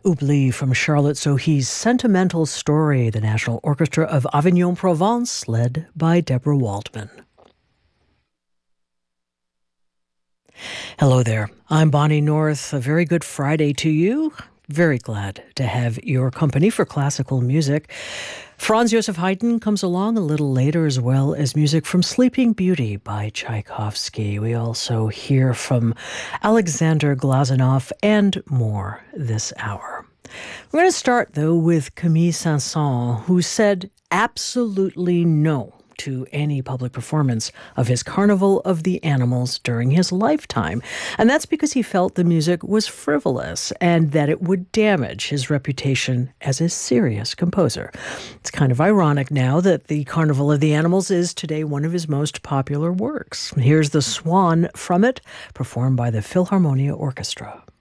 Oubli from Charlotte Sohi's Sentimental Story, the National Orchestra of Avignon Provence, led by Deborah Waldman. Hello there. I'm Bonnie North. A very good Friday to you. Very glad to have your company for classical music. Franz Joseph Haydn comes along a little later, as well as music from Sleeping Beauty by Tchaikovsky. We also hear from Alexander Glazunov and more this hour. We're going to start, though, with Camille Saint-Saëns, who said absolutely no to any public performance of his Carnival of the Animals during his lifetime. And that's because he felt the music was frivolous and that it would damage his reputation as a serious composer. It's kind of ironic now that the Carnival of the Animals is today one of his most popular works. Here's the Swan from it, performed by the Philharmonia Orchestra.